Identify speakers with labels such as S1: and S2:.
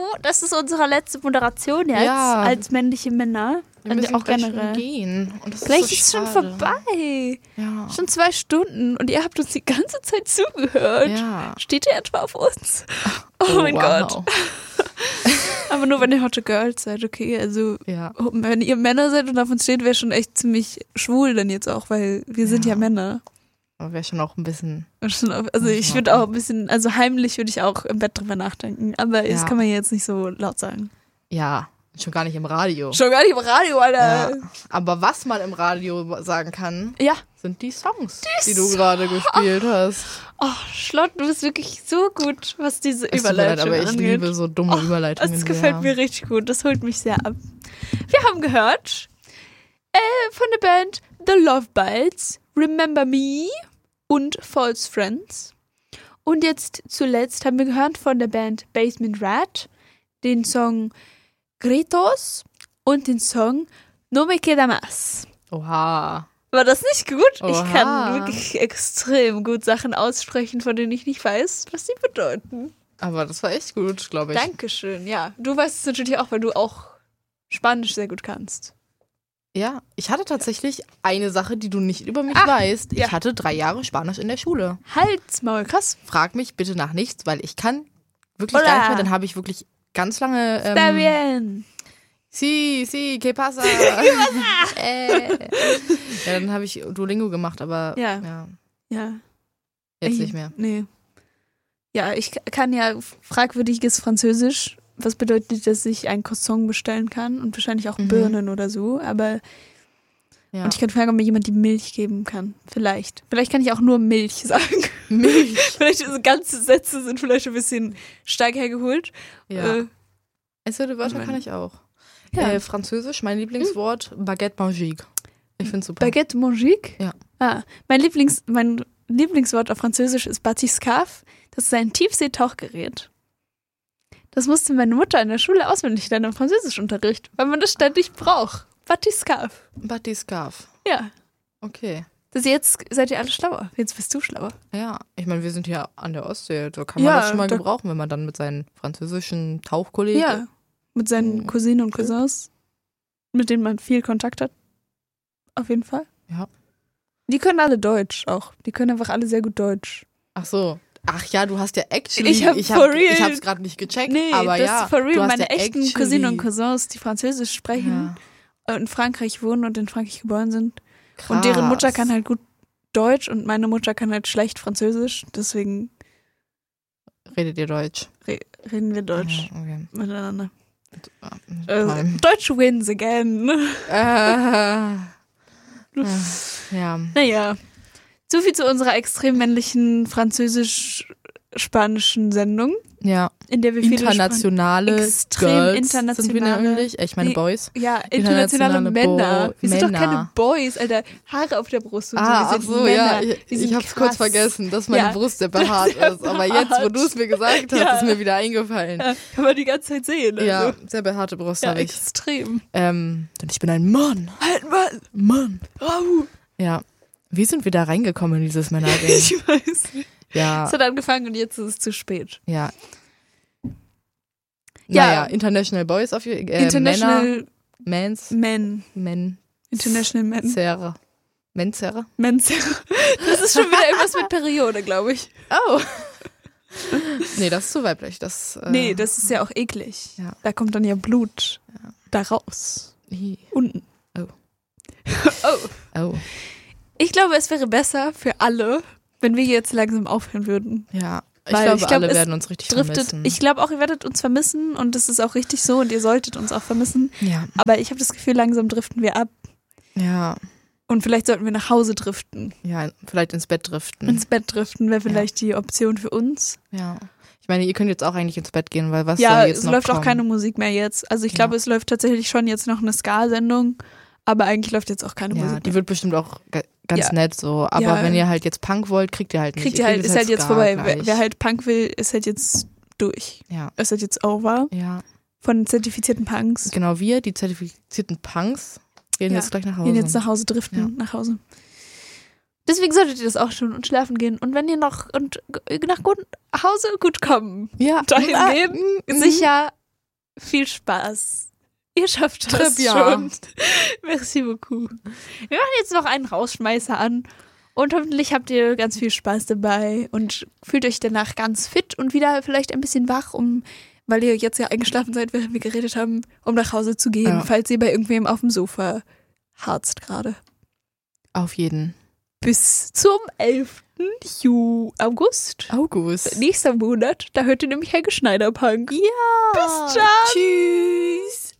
S1: das ist unsere letzte Moderation jetzt als männliche Männer.
S2: Wir müssen
S1: auch
S2: gleich
S1: generell
S2: gehen. Und das
S1: gleich
S2: ist so
S1: schon
S2: schade.
S1: vorbei.
S2: Ja.
S1: Schon 2 Stunden und ihr habt uns die ganze Zeit zugehört.
S2: Ja.
S1: Steht ihr etwa auf uns? Oh mein Gott. Aber nur wenn ihr Hot Girls seid, okay. Also wenn ihr Männer seid und auf uns steht, wäre schon echt ziemlich schwul dann jetzt auch, weil wir sind ja Männer.
S2: Aber wäre schon auch ein bisschen...
S1: Also ich würde auch ein bisschen, also heimlich würde ich auch im Bett drüber nachdenken. Aber das kann man jetzt nicht so laut sagen.
S2: Ja, schon gar nicht im Radio.
S1: Schon gar nicht im Radio, Alter.
S2: Ja. Aber was man im Radio sagen kann, sind die Songs, die du gerade gespielt hast.
S1: Oh, Schlott, du bist wirklich so gut, was diese Überleitung
S2: angeht. Aber ich liebe so dumme Überleitungen.
S1: Das gefällt mir richtig gut, das holt mich sehr ab. Wir haben gehört von der Band The Love Bites, Remember Me und False Friends. Und jetzt zuletzt haben wir gehört von der Band Basement Rat den Song Gritos und den Song No Me Queda Más.
S2: Oha.
S1: War das nicht gut?
S2: Oha.
S1: Ich kann wirklich extrem gut Sachen aussprechen, von denen ich nicht weiß, was sie bedeuten.
S2: Aber das war echt gut, glaube ich.
S1: Dankeschön, ja. Du weißt es natürlich auch, weil du auch Spanisch sehr gut kannst.
S2: Ja, ich hatte tatsächlich eine Sache, die du nicht über mich weißt. Ich hatte 3 Jahre Spanisch in der Schule.
S1: Halt's-Maul, krass.
S2: Frag mich bitte nach nichts, weil ich kann wirklich gar nicht mehr. Dann habe ich wirklich ganz lange...
S1: Está bien.
S2: Sí, ¿qué pasa? Ja, dann habe ich Duolingo gemacht, aber
S1: ja.
S2: Jetzt nicht mehr.
S1: Nee. Ja, ich kann ja fragwürdiges Französisch. Was bedeutet, dass ich ein Croissant bestellen kann und wahrscheinlich auch Birnen oder so, aber und ich kann fragen, ob mir jemand die Milch geben kann. Vielleicht kann ich auch nur Milch sagen.
S2: Milch.
S1: Vielleicht diese ganzen Sätze sind vielleicht ein bisschen stark hergeholt.
S2: Ja. Wörter kann ich auch. Ja. Französisch, mein Lieblingswort, Baguette Magique. Ich finde super.
S1: Baguette Magique?
S2: Ja.
S1: Mein Lieblingswort auf Französisch ist Bathyscaphe. Das ist ein Tiefseetauchgerät. Das musste meine Mutter in der Schule auswendig lernen im Französischunterricht, weil man das ständig braucht. Bathyscaphe.
S2: Bathyscaphe.
S1: Ja.
S2: Okay.
S1: Jetzt seid ihr alle schlauer. Jetzt bist du schlauer.
S2: Ja, ich meine, wir sind ja an der Ostsee. Da kann man das schon mal gebrauchen, wenn man dann mit seinen französischen Tauchkollegen...
S1: Ja, mit seinen Cousinen und Cousins, mit denen man viel Kontakt hat. Auf jeden Fall.
S2: Ja.
S1: Die können alle Deutsch auch. Die können einfach alle sehr gut Deutsch.
S2: Ach so. Ach ja, du hast ja actually...
S1: Ich
S2: hab's gerade nicht gecheckt, aber
S1: das ist for real.
S2: Du hast
S1: meine
S2: ja
S1: echten Cousinen und Cousins, die Französisch sprechen, in Frankreich wohnen und in Frankreich geboren sind. Krass. Und deren Mutter kann halt gut Deutsch und meine Mutter kann halt schlecht Französisch. Deswegen...
S2: Redet ihr Deutsch?
S1: Reden wir Deutsch miteinander.
S2: Deutsch
S1: wins again.
S2: Ja.
S1: Naja. So viel zu unserer extrem männlichen französisch-spanischen Sendung.
S2: Ja.
S1: In der wir
S2: internationale
S1: extrem
S2: Girls
S1: internationale,
S2: sind wir nämlich. Ich meine Boys.
S1: Ja, internationale Männer. Wir sind doch keine Boys, Alter. Haare auf der Brust und so. Wir sind Männer.
S2: Ja. Ich hab's kurz vergessen, dass meine Brust sehr behaart ist. Aber jetzt, wo du es mir gesagt hast, ist mir wieder eingefallen.
S1: Ja, kann man die ganze Zeit sehen. Also.
S2: Ja, sehr behaarte Brust habe ich.
S1: Extrem.
S2: Denn ich bin ein Mann. Mann. Ja. Wie sind wir da reingekommen in dieses Männer-Ding?
S1: Ich weiß nicht.
S2: Ja.
S1: Es hat angefangen und jetzt ist es zu spät.
S2: Ja. Naja, International Boys auf
S1: International
S2: Männer, Men.
S1: International Men.
S2: Menzerre.
S1: Das ist schon wieder irgendwas mit Periode, glaube ich.
S2: Oh. Nee, das ist zu weiblich. Das
S1: ist ja auch eklig.
S2: Ja.
S1: Da kommt dann ja Blut da raus. Unten.
S2: Oh.
S1: Ich glaube, es wäre besser für alle, wenn wir jetzt langsam aufhören würden.
S2: Ja, ich glaube, alle werden uns richtig vermissen.
S1: Ich glaube auch, ihr werdet uns vermissen und das ist auch richtig so und ihr solltet uns auch vermissen.
S2: Ja.
S1: Aber ich habe das Gefühl, langsam driften wir ab.
S2: Ja.
S1: Und vielleicht sollten wir nach Hause driften.
S2: Ja, vielleicht ins Bett driften.
S1: Ins Bett driften wäre vielleicht die Option für uns.
S2: Ja. Ich meine, ihr könnt jetzt auch eigentlich ins Bett gehen, weil was soll jetzt noch kommen? Ja, es
S1: läuft auch keine Musik mehr jetzt. Also ich glaube, es läuft tatsächlich schon jetzt noch eine Ska-Sendung, aber eigentlich läuft jetzt auch keine Musik mehr.
S2: Ja, die wird bestimmt auch ganz nett so. Aber wenn ihr halt jetzt Punk wollt, kriegt ihr halt nicht.
S1: Ist halt jetzt vorbei. Wer halt Punk will, ist halt jetzt durch.
S2: Ja.
S1: Ist halt jetzt over.
S2: Ja.
S1: Von zertifizierten Punks.
S2: Genau, wir, die zertifizierten Punks, gehen jetzt gleich nach Hause.
S1: Gehen jetzt nach Hause, driften nach Hause. Deswegen solltet ihr das auch schon und schlafen gehen. Und wenn ihr nach Hause gut kommen, dahin gehen, sicher viel Spaß. Ihr schafft das schon. Merci beaucoup. Wir machen jetzt noch einen Rausschmeißer an und hoffentlich habt ihr ganz viel Spaß dabei und fühlt euch danach ganz fit und wieder vielleicht ein bisschen wach, weil ihr jetzt ja eingeschlafen seid, während wir geredet haben, um nach Hause zu gehen, falls ihr bei irgendwem auf dem Sofa harzt gerade.
S2: Auf jeden.
S1: Bis zum 11. August. Nächster Monat. Da hört ihr nämlich Helge Schneider Punk.
S2: Ja.
S1: Bis dann.
S2: Tschüss.